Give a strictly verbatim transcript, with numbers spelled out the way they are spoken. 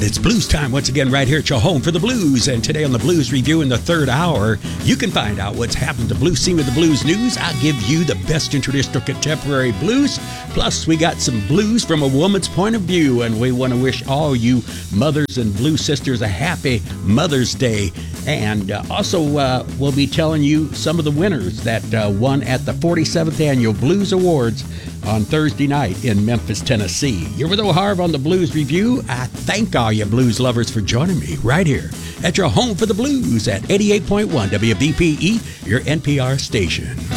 It's blues time once again right here at your home for the blues. And today on the Blues Review in the third hour, you can find out what's happened to blues scene with the blues news. I'll give you the best in traditional contemporary blues. Plus, we got some blues from a woman's point of view. And we want to wish all you mothers and blues sisters a happy Mother's Day. And uh, also, uh, we'll be telling you some of the winners that uh, won at the forty-seventh Annual Blues Awards on Thursday night in Memphis, Tennessee. You're with O'Harv on the Blues Review. I thank all you blues lovers for joining me right here at your home for the blues at eighty-eight point one W B P E, your N P R station.